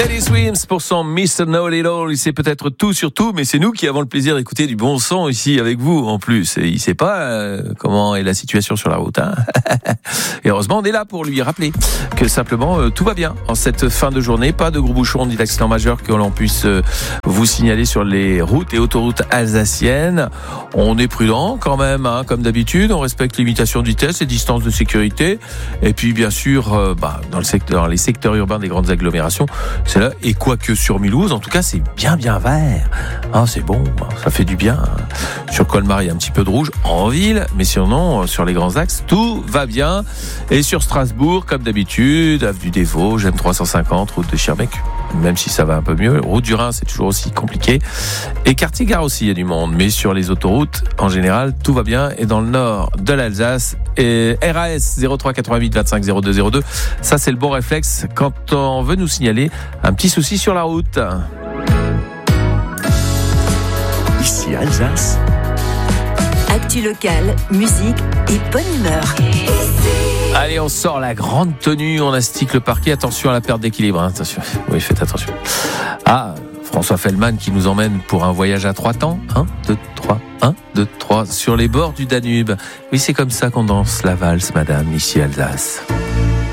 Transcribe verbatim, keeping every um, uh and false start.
Teddy Swims pour son mister Know-It-All. Il sait peut-être tout sur tout, mais c'est nous qui avons le plaisir d'écouter du bon son ici avec vous en plus. Et il sait pas euh, comment est la situation sur la route. Hein. Et heureusement, on est là pour lui rappeler que simplement euh, tout va bien en cette fin de journée. Pas de gros bouchons ni d'accidents majeurs que l'on puisse euh, vous signaler sur les routes et autoroutes alsaciennes. On est prudent quand même, hein, comme d'habitude. On respecte les limitations de vitesse et distances de sécurité. Et puis bien sûr, euh, bah, dans, le secteur, dans les secteurs urbains des grandes agglomérations, c'est là. Et quoique sur Mulhouse, en tout cas, c'est bien bien vert. Ah, c'est bon, ça fait du bien. Sur Colmar, il y a un petit peu de rouge en ville, mais sinon, sur les grands axes, tout va bien. Et sur Strasbourg, comme d'habitude, avenue des Vosges, M trois cent cinquante, route de Schirmeck, même si ça va un peu mieux. Route du Rhin, c'est toujours aussi compliqué. Et quartier gare aussi, il y a du monde. Mais sur les autoroutes, en général, tout va bien. Et dans le nord de l'Alsace, et R A S zéro trois quatre-vingt-huit vingt-cinq zéro deux zéro deux, ça c'est le bon réflexe quand on veut nous signaler un petit souci sur la route. Ici Alsace. Actu locale, musique et bonne humeur. Allez, on sort la grande tenue, on astique le parquet. Attention à la perte d'équilibre. Hein. Attention. Oui, faites attention. Ah, François Fellman qui nous emmène pour un voyage à trois temps. Un, deux, trois, un, deux, trois, sur les bords du Danube. Oui, c'est comme ça qu'on danse la valse, madame, ici Alsace.